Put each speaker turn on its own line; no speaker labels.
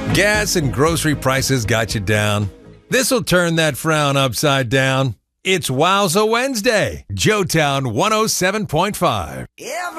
Gas and grocery prices got you down. This'll turn that frown upside down. It's Wowza Wednesday, Joetown 107.5.